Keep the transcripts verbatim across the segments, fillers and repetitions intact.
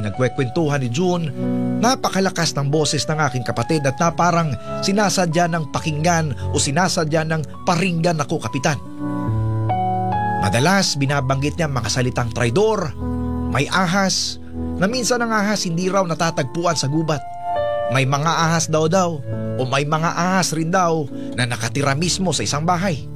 pinagkwekwentuhan ni June, napakalakas ng boses ng aking kapatid at na parang sinasadya ng pakinggan o sinasadya ng paringgan ako, Kapitan. Madalas binabanggit niya mga salitang traidor, may ahas, na minsan ang ahas hindi raw natatagpuan sa gubat. May mga ahas daw daw o may mga ahas rin daw na nakatira mismo sa isang bahay.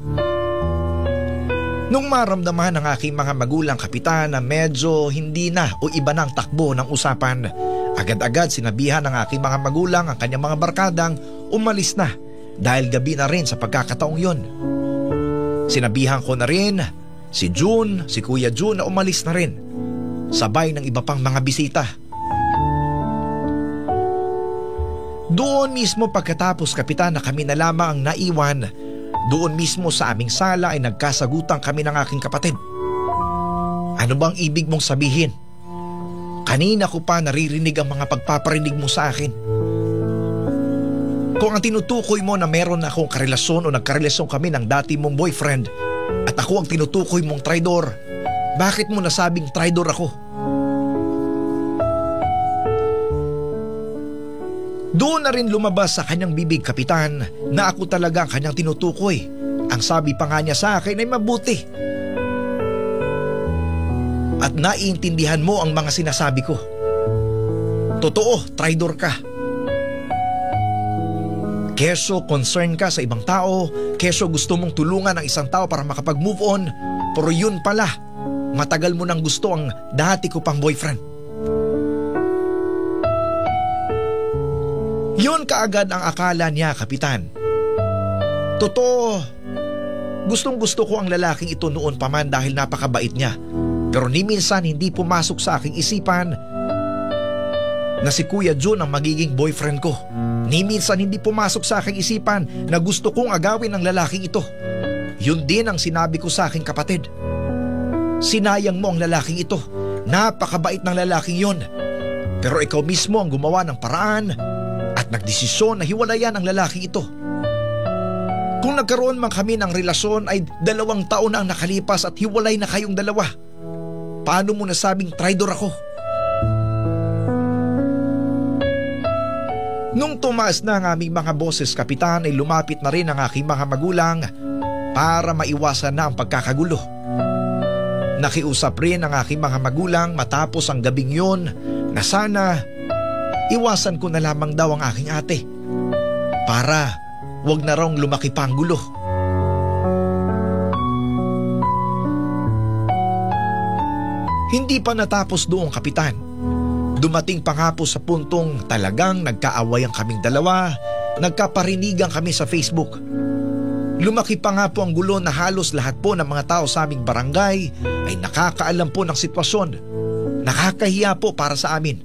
Nung maramdaman ng aking mga magulang, Kapitan, na medyo hindi na o iba na ang takbo ng usapan, agad-agad sinabihan ng aking mga magulang ang kanyang mga barkadang umalis na dahil gabi na rin sa pagkakataong yon. Sinabihan ko na rin si June, si Kuya June na umalis na rin, sabay ng iba pang mga bisita. Doon mismo pagkatapos, Kapitan, na kami na lamang ang naiwan, doon mismo sa aming sala ay nagkasagutan kami ng aking kapatid. Ano bang ibig mong sabihin? Kanina ko pa naririnig ang mga pagpaparinig mo sa akin. Kung ang tinutukoy mo na meron akong karelasyon o nagkarelasyon kami ng dati mong boyfriend at ako ang tinutukoy mong traidor, bakit mo nasabing traidor ako? Doon na rin lumabas sa kanyang bibig, Kapitan, na ako talaga ang kanyang tinutukoy. Ang sabi pa nga niya sa akin ay mabuti. At naiintindihan mo ang mga sinasabi ko. Totoo, traidor ka. Keso concern ka sa ibang tao, keso gusto mong tulungan ang isang tao para makapag-move on, pero yun pala, matagal mo nang gusto ang dati ko pang boyfriend. Yun kaagad ang akala niya, Kapitan. Totoo, gustong gusto ko ang lalaking ito noon pa man dahil napakabait niya. Pero ni minsan hindi pumasok sa aking isipan na si Kuya June ang magiging boyfriend ko. Ni minsan hindi pumasok sa aking isipan na gusto kong agawin ang lalaking ito. Yun din ang sinabi ko sa aking kapatid. Sinayang mo ang lalaking ito. Napakabait ng lalaking yun. Pero ikaw mismo ang gumawa ng paraan at nagdesisyon na hiwalayan ang lalaking ito. Kung nagkaroon man kami ng relasyon ay dalawang taon na ang nakalipas at hiwalay na kayong dalawa. Paano mo nasabing traidor ako? Nung tumaas na ang aming mga boses, Kapitan, ay lumapit na rin ang aking mga magulang para maiwasan na ang pagkakagulo. Nakiusap rin ang aking mga magulang matapos ang gabing yun na sana iwasan ko na lamang daw ang aking ate para wag na raw lumaki pa ang gulo. Hindi pa natapos doon, Kapitan. Dumating pa nga po sa puntong talagang nagkaaway ang kaming dalawa, nagkaparinigan kami sa Facebook. Lumaki pa nga po ang gulo na halos lahat po ng mga tao sa aming barangay ay nakakaalam po ng sitwasyon. Nakakahiya po para sa amin.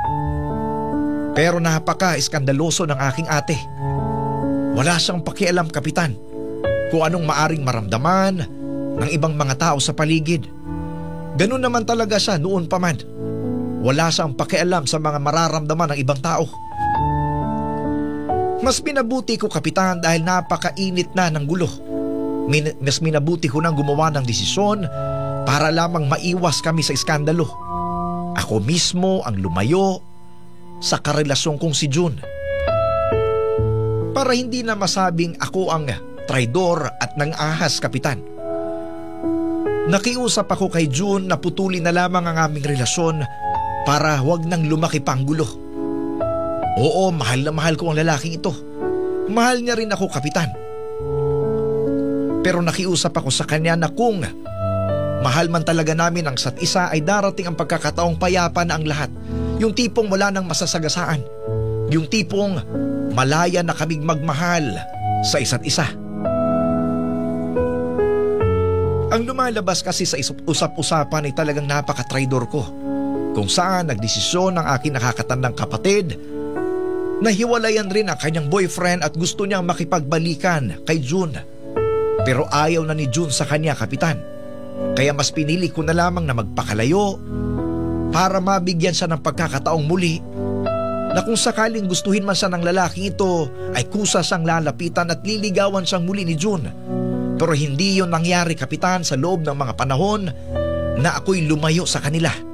Pero napaka-iskandaloso ng aking ate. Wala siyang pakialam, Kapitan, kung anong maaring maramdaman ng ibang mga tao sa paligid. Ganun naman talaga siya noon pa man. Wala siyang pakialam sa mga mararamdaman ng ibang tao. Mas minabuti ko, Kapitan, dahil napakainit na ng gulo. Min- mas minabuti ko nang gumawa ng desisyon para lamang maiwas kami sa iskandalo. Ako mismo ang lumayo sa karelasyon kong si June. Para hindi na masabing ako ang traidor at nang-ahas, Kapitan. Nakiusap ako kay June na putulin na lamang ang aming relasyon para huwag nang lumaki pang gulo. Oo, mahal na mahal ko ang lalaking ito. Mahal niya rin ako, Kapitan. Pero nakiusap ako sa kanya na kung mahal man talaga namin ang isa't isa ay darating ang pagkakataong payapa na ang lahat. Yung tipong wala nang masasagasaan. Yung tipong malaya na kaming magmahal sa isa't isa. Ang lumalabas kasi sa usap-usapan ay talagang napaka-traidor ko. Kung saan nagdesisyon ng aking nakakatandang kapatid na hiwalayan rin ang kanyang boyfriend at gusto niyang makipagbalikan kay June. Pero ayaw na ni June sa kanya, Kapitan. Kaya mas pinili ko na lamang na magpakalayo para mabigyan siya ng pagkakataong muli na kung sakaling gustuhin man siya ng lalaking ito ay kusa siyang lalapitan at liligawan siyang muli ni June. Pero hindi yun nangyari, Kapitan, sa loob ng mga panahon na ako'y lumayo sa kanila.